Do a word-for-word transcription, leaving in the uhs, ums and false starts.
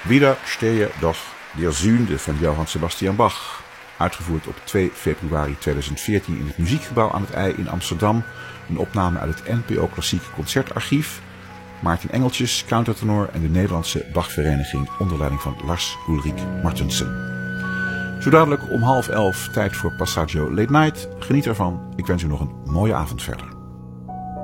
Wieder stehe doch der Sünde van Johann Sebastian Bach. Uitgevoerd op twee februari tweeduizend veertien in het Muziekgebouw aan het I in Amsterdam. Een opname uit het N P O Klassiek Concertarchief. Maarten Engeltjes, countertenor en de Nederlandse Bachvereniging onder leiding van Lars Ulrik Martensen. Zo dadelijk om half elf tijd voor Passaggio Late Night. Geniet ervan. Ik wens u nog een mooie avond verder.